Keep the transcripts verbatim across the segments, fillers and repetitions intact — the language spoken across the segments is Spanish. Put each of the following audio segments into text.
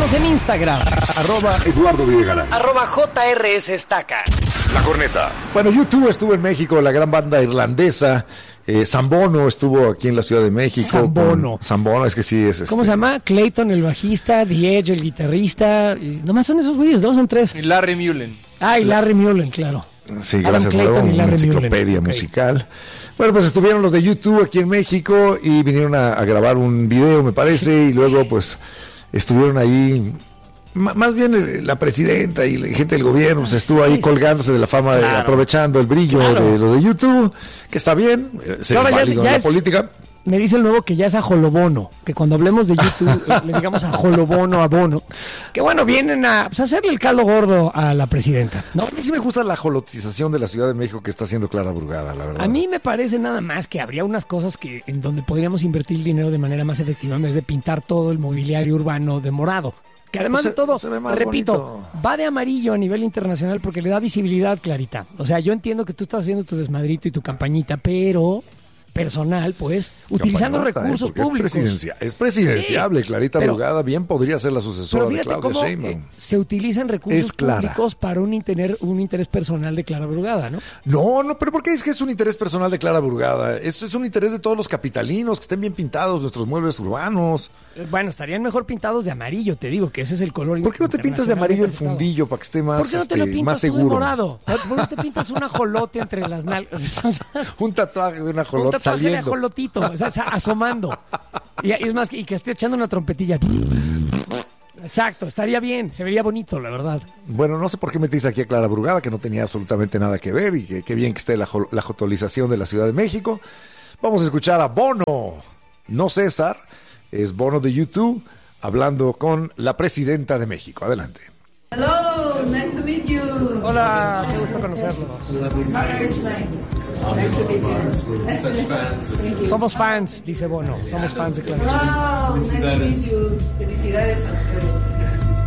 Síganos en Instagram. Arroba Eduardo Videgaray. Arroba J R S Estaca. La Corneta. Bueno, YouTube estuvo en México, la gran banda irlandesa. Eh, Zambono estuvo aquí en la Ciudad de México. Zambono. Con... Zambono, es que sí es. ¿Cómo este... se llama? Clayton, el bajista, The Edge, el guitarrista. Y nomás son esos güeyes, ¿no? Son tres. Y Larry Mullen. Ah, y Larry Mullen, claro. Sí, Adam gracias, Clayton luego, y Larry una enciclopedia Mullen. musical. Okay. Bueno, pues estuvieron los de YouTube aquí en México y vinieron a, a grabar un video, me parece, y luego pues estuvieron ahí. M- más bien la presidenta y la gente del gobierno se estuvo ahí sí, colgándose sí, de la fama, claro. de, aprovechando el brillo claro. de los de YouTube, que está bien, se es válido en la es, política. Me dice el nuevo que ya es ajolobono, que cuando hablemos de YouTube le digamos ajolobono a Bono, que bueno, vienen a pues, hacerle el caldo gordo a la presidenta, ¿no? A mí sí me gusta la ajolotización de la Ciudad de México que está haciendo Clara Brugada, la verdad. A mí me parece nada más que habría unas cosas que en donde podríamos invertir el dinero de manera más efectiva en vez de pintar todo el mobiliario urbano de morado. Que además pues de todo, repito, bonito. Va de amarillo a nivel internacional porque le da visibilidad, Clarita. O sea, yo entiendo que tú estás haciendo tu desmadrito y tu campañita, pero personal, pues, utilizando Campañota, recursos eh, públicos. Es, presidencia, es presidenciable, sí, Clarita pero, Brugada bien podría ser la sucesora de Claudia cómo, Sheinbaum. Eh, se utilizan recursos públicos para un interés, un interés personal de Clara Brugada, ¿no? No, no, pero ¿por qué es que es un interés personal de Clara Brugada? Es, es un interés de todos los capitalinos, que estén bien pintados nuestros muebles urbanos. Bueno, estarían mejor pintados de amarillo, te digo, que ese es el color. ¿Por qué no te pintas de amarillo el fundillo para que esté más, ¿Por qué no te lo este, pintas más tú seguro? De morado? ¿Por qué no te pintas un ajolote entre las nalgas? Un tatuaje de un ajolote un tatuaje saliendo. de ajolotito, o sea, asomando. Y es más, y que esté echando una trompetilla. Exacto, estaría bien, se vería bonito, la verdad. Bueno, no sé por qué metiste aquí a Clara Brugada, que no tenía absolutamente nada que ver, y que, que bien que esté la, la jotolización de la Ciudad de México. Vamos a escuchar a Bono, no César, es Bono de YouTube, hablando con la presidenta de México. Adelante. Hello, nice to meet you. Hola, qué gusto conocerlos. Somos fans, dice Bono. Somos fans de Claudia Sheinbaum. Wow, nice to meet you. Felicidades a ustedes.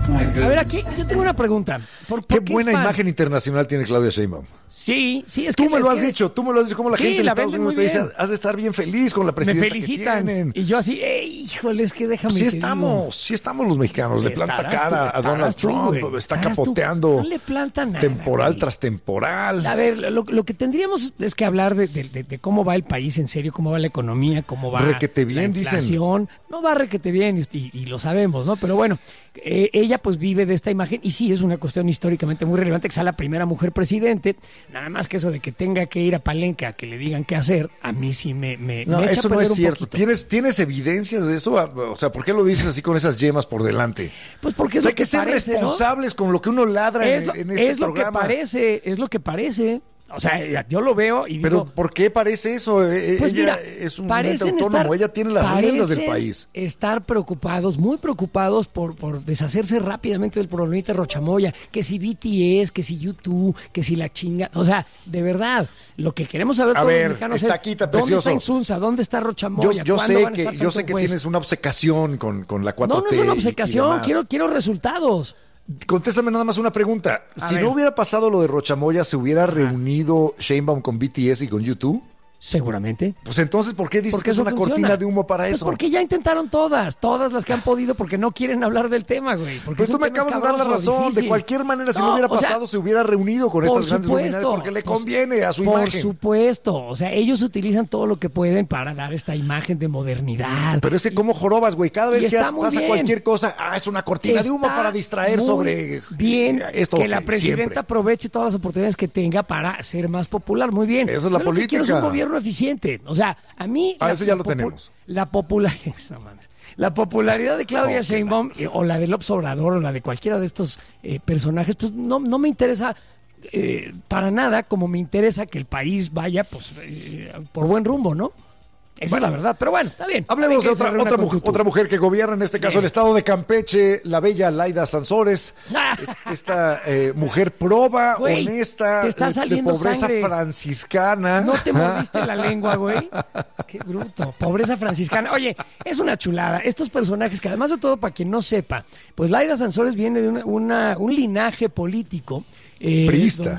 A ver, aquí yo tengo una pregunta. ¿Por, por qué, qué buena imagen internacional tiene Claudia Sheinbaum. Sí, sí, es tú que... Tú me es lo has que, dicho, tú me lo has dicho, como la sí, gente de Estados Unidos te dice, has de estar bien feliz con la presidenta. Me felicitan. Que tienen. Y yo así, hey, híjole, es que déjame Sí te estamos, digo. sí estamos los mexicanos, le planta cara tú, a Donald tú, Trump, güey, está capoteando. No le planta nada. Temporal güey. tras temporal. A ver, lo, lo que tendríamos es que hablar de, de, de, de cómo va el país en serio, cómo va la economía, cómo va requete bien, la inflación. Dicen. No va requete bien y, y lo sabemos, ¿no? Pero bueno, eh, ella pues vive de esta imagen y sí, es una cuestión históricamente muy relevante que sea la primera mujer presidente, nada más que eso de que tenga que ir a Palenque a que le digan qué hacer, a mí sí me, me, no, me eso no es cierto. Poquito. ¿Tienes, ¿Tienes evidencias de eso? O sea, ¿por qué lo dices así con esas yemas por delante? Pues porque es o sea, lo que, que ser parece, responsables ¿no? con lo que uno ladra es en, lo, en este es lo programa. que parece, es lo que parece. O sea, yo lo veo y Pero digo... ¿por qué parece eso? Pues ella mira, es un ente autónomo, estar, ella tiene las riendas del país. Estar preocupados, muy preocupados por, por deshacerse rápidamente del problemita Rochamoya, que si B T S, que si YouTube, que si la chinga... O sea, de verdad, lo que queremos saber a todos ver, los mexicanos está es aquí, está ¿dónde precioso. está Insunza? ¿Dónde está Rochamoya? Yo, yo sé van a que, yo sé que juez? tienes una obsecación con, con la cuatro T. No, no es una obsecación, quiero, quiero resultados. Contéstame nada más una pregunta. A si ver. no hubiera pasado lo de Rochamoya, ¿se hubiera Ajá. reunido Sheinbaum con B T S y con YouTube? Seguramente. Pues entonces, ¿por qué dices Porque que es una funciona. cortina de humo para Pues eso? porque ya intentaron todas, todas las que han podido, porque no quieren hablar del tema, güey. Pues tú me acabas de dar la razón. Difícil. De cualquier manera, si no, no hubiera o sea, pasado, se hubiera reunido con estas grandes supuesto, luminarias porque le por, conviene a su por imagen. Por supuesto. O sea, ellos utilizan todo lo que pueden para dar esta imagen de modernidad. Pero es que como jorobas, güey. Cada vez que pasa bien. cualquier cosa, ah, es una cortina está de humo para distraer sobre bien esto. Que la presidenta siempre. aproveche todas las oportunidades que tenga para ser más popular. Muy bien. Esa es la Yo política. Lo que quiero es un gobierno eficiente. O sea, a mí... Ah, la, eso ya lo popu- tenemos. La popularidad... No, mames. La popularidad de Claudia oh, Sheinbaum eh, o la de López Obrador o la de cualquiera de estos eh, personajes, pues no, no me interesa eh, para nada como me interesa que el país vaya pues eh, por buen rumbo, ¿no? Esa bueno, es la verdad, pero bueno, está bien. Hablemos de otra, otra, mujer, otra mujer que gobierna, en este caso bien. El estado de Campeche, la bella Laida Sansores. es, esta eh, mujer proba, güey, honesta, te está de, de pobreza sangre. franciscana. No te mordiste la lengua, güey. Qué bruto. Pobreza franciscana. Oye, es una chulada. Estos personajes que además de todo, para quien no sepa, pues Laida Sansores viene de una, una, un linaje político. Eh, Priista. Donde,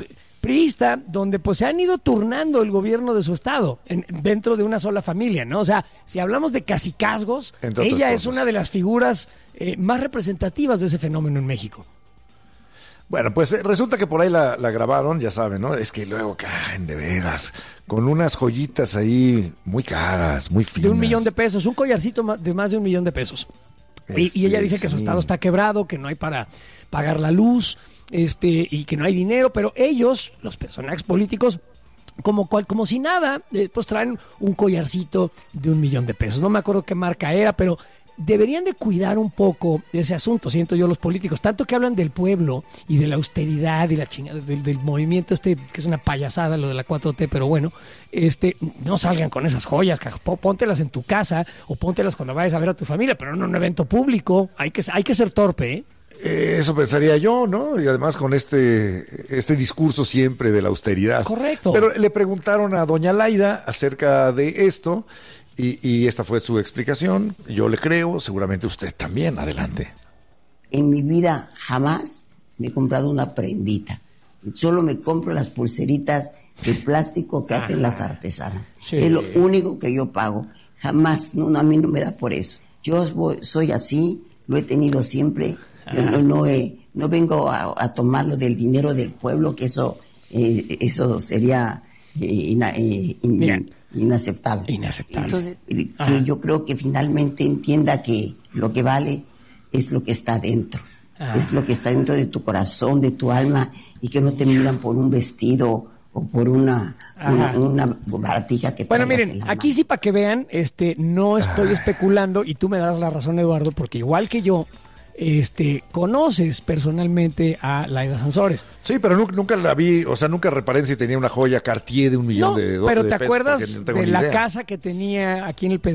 priista, donde pues se han ido turnando el gobierno de su estado en, dentro de una sola familia, ¿no? O sea, si hablamos de cacicazgos, ella es una de las figuras eh, más representativas de ese fenómeno en México. Bueno, pues resulta que por ahí la, la grabaron, ya saben, ¿no? Es que luego caen de veras, con unas joyitas ahí muy caras, muy finas. De un millón de pesos, un collarcito de más de un millón de pesos. Este, y, y ella dice que sí. Su estado está quebrado, que no hay para pagar la luz, este, y que no hay dinero, pero ellos, los personajes políticos, como cual, como si nada, eh, pues traen un collarcito de un millón de pesos. No me acuerdo qué marca era, pero deberían de cuidar un poco ese asunto, siento yo, los políticos, tanto que hablan del pueblo y de la austeridad y la chingada del, del movimiento este, que es una payasada lo de la cuatro T, pero bueno, este, no salgan con esas joyas, póntelas en tu casa o póntelas cuando vayas a ver a tu familia, pero no en un evento público. Hay que, hay que ser torpe, ¿eh? Eh, eso pensaría yo, ¿no? Y además con este este discurso siempre de la austeridad. Correcto. Pero le preguntaron a doña Laida acerca de esto y, y esta fue su explicación. Yo le creo, seguramente usted también. Adelante. En mi vida jamás me he comprado una prendita. Solo me compro las pulseritas de plástico que hacen las artesanas. Sí. Es lo único que yo pago. Jamás, no, no, a mí no me da por eso. Yo voy, soy así, lo he tenido siempre. Yo no, no, eh, no vengo a, a tomarlo del dinero del pueblo, que eso eh, eso sería eh, ina, eh, in, inaceptable. Inaceptable. Entonces, que yo creo que finalmente entienda que lo que vale es lo que está dentro. Ajá. Es lo que está dentro de tu corazón, de tu alma, y que no te miran por un vestido o por una, una, una baratija que bueno, miren, aquí sí para que vean, este, no estoy especulando, y tú me das la razón, Eduardo, porque igual que yo, Este, conoces personalmente a Laida Sansores. Sí, pero nunca, nunca la vi, o sea, nunca reparé en si tenía una joya Cartier de un millón no, de dólares. Pero ¿te acuerdas no de la idea. Casa que tenía aquí en el Pedregal?